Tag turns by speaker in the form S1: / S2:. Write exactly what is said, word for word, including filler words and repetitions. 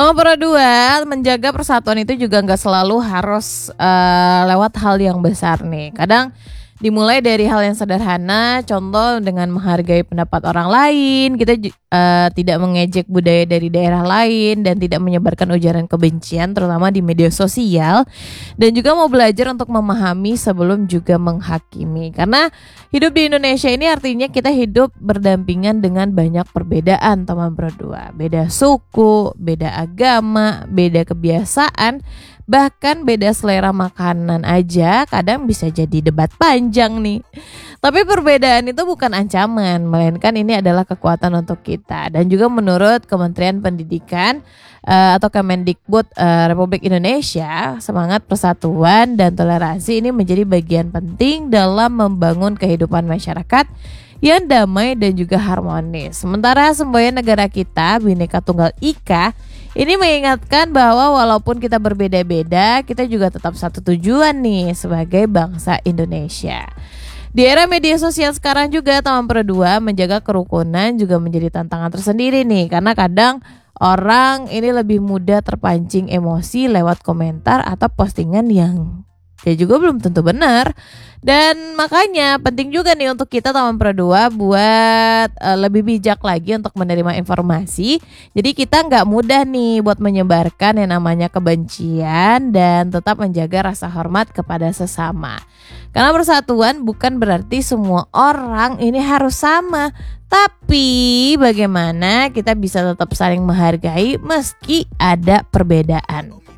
S1: Sama para dua, menjaga persatuan itu juga nggak selalu harus uh, lewat hal yang besar nih. Kadang dimulai dari hal yang sederhana, contoh dengan menghargai pendapat orang lain, kita uh, tidak mengejek budaya dari daerah lain dan tidak menyebarkan ujaran kebencian terutama di media sosial, dan juga mau belajar untuk memahami sebelum juga menghakimi. Karena hidup di Indonesia ini artinya kita hidup berdampingan dengan banyak perbedaan teman berdua, beda suku, beda agama, beda kebiasaan, bahkan beda selera makanan aja kadang bisa jadi debat panjang nih. Tapi perbedaan itu bukan ancaman, melainkan ini adalah kekuatan untuk kita. Dan juga menurut Kementerian Pendidikan uh, atau Kemendikbud uh, Republik Indonesia, semangat persatuan dan toleransi ini menjadi bagian penting dalam membangun kehidupan masyarakat yang damai dan juga harmonis. Sementara semboyan negara kita, Bhinneka Tunggal Ika, ini mengingatkan bahwa walaupun kita berbeda-beda, kita juga tetap satu tujuan nih sebagai bangsa Indonesia. Di era media sosial sekarang juga teman berdua, menjaga kerukunan juga menjadi tantangan tersendiri nih. Karena kadang orang ini lebih mudah terpancing emosi lewat komentar atau postingan yang ya juga belum tentu benar. Dan makanya penting juga nih untuk kita teman berdua buat uh, lebih bijak lagi untuk menerima informasi. Jadi kita nggak mudah nih buat menyebarkan yang namanya kebencian dan tetap menjaga rasa hormat kepada sesama. Karena persatuan bukan berarti semua orang ini harus sama, tapi bagaimana kita bisa tetap saling menghargai meski ada perbedaan.